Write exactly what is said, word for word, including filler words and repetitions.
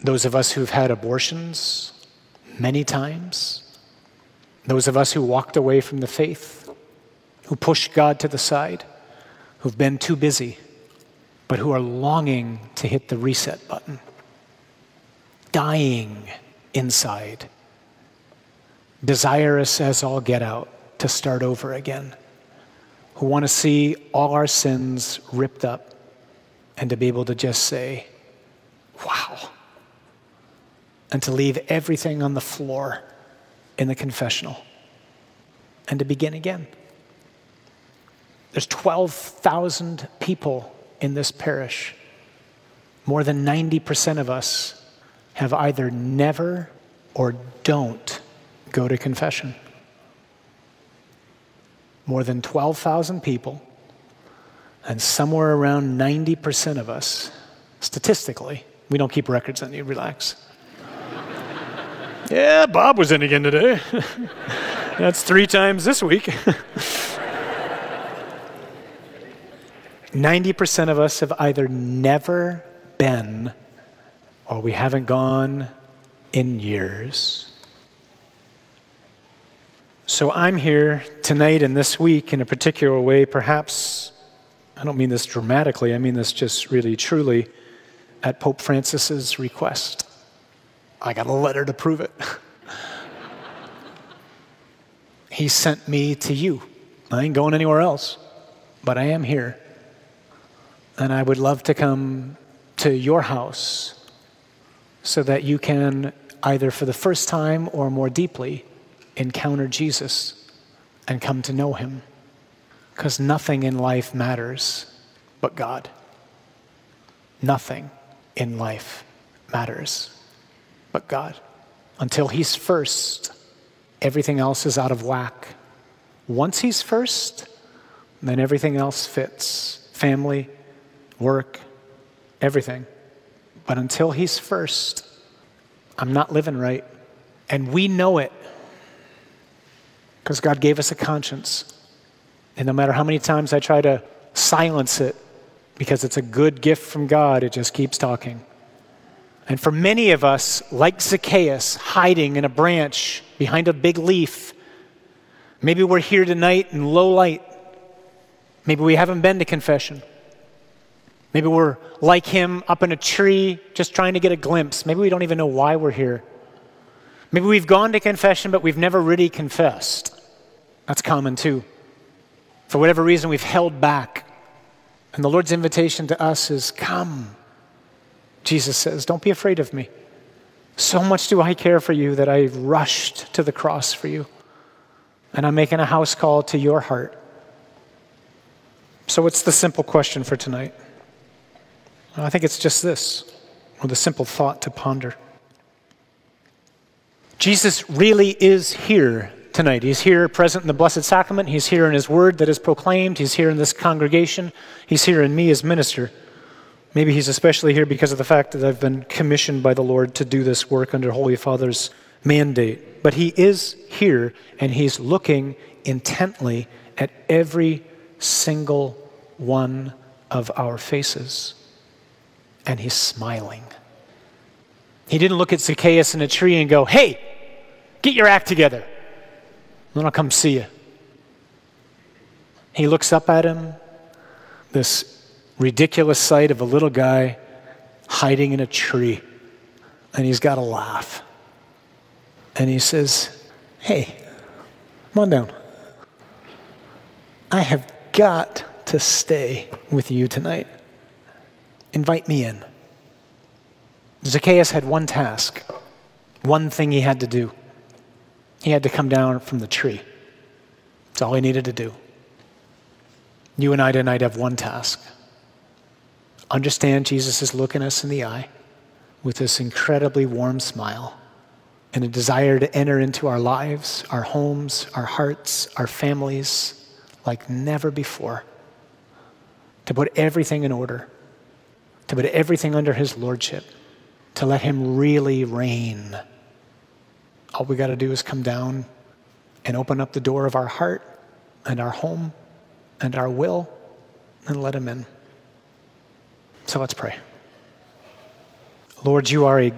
Those of us who've had abortions many times. Those of us who walked away from the faith, who pushed God to the side, who've been too busy, but who are longing to hit the reset button, dying inside, desirous as all get out to start over again, who want to see all our sins ripped up and to be able to just say, wow, and to leave everything on the floor in the confessional and to begin again. There's twelve thousand people in this parish. More than ninety percent of us have either never or don't go to confession. More than twelve thousand people, and somewhere around ninety percent of us, statistically, we don't keep records on you, relax. Yeah, Bob was in again today. That's three times this week. ninety percent of us have either never been or we haven't gone in years. So I'm here tonight and this week in a particular way, perhaps, I don't mean this dramatically, I mean this just really truly, at Pope Francis's request. I got a letter to prove it. He sent me to you. I ain't going anywhere else, but I am here. And I would love to come to your house so that you can either for the first time or more deeply encounter Jesus and come to know him. Because nothing in life matters but God. Nothing in life matters but God. Until he's first, everything else is out of whack. Once he's first, then everything else fits. Family, work, everything. But until he's first, I'm not living right. And we know it because God gave us a conscience. And no matter how many times I try to silence it, because it's a good gift from God, it just keeps talking. And for many of us, like Zacchaeus, hiding in a branch behind a big leaf, maybe we're here tonight in low light. Maybe we haven't been to confession. Maybe we're like him up in a tree just trying to get a glimpse. Maybe we don't even know why we're here. Maybe we've gone to confession, but we've never really confessed. That's common too. For whatever reason, we've held back. And the Lord's invitation to us is, come. Jesus says, don't be afraid of me. So much do I care for you that I rushed to the cross for you. And I'm making a house call to your heart. So what's the simple question for tonight? Well, I think it's just this, or the simple thought to ponder. Jesus really is here tonight. He's here present in the Blessed Sacrament. He's here in his word that is proclaimed. He's here in this congregation. He's here in me as minister. Maybe he's especially here because of the fact that I've been commissioned by the Lord to do this work under Holy Father's mandate. But he is here, and he's looking intently at every single one of our faces. And he's smiling. He didn't look at Zacchaeus in a tree and go, hey, get your act together. Then I'll come see you. He looks up at him, this ridiculous sight of a little guy hiding in a tree, and he's got a laugh. And he says, hey, come on down. I have got to stay with you tonight. Invite me in. Zacchaeus had one task, one thing he had to do. He had to come down from the tree. That's all he needed to do. You and I tonight have one task. Understand Jesus is looking us in the eye with this incredibly warm smile and a desire to enter into our lives, our homes, our hearts, our families like never before. To put everything in order. To put everything under his lordship. To let him really reign. All we got to do is come down and open up the door of our heart and our home and our will and let him in. So let's pray. Lord, you are a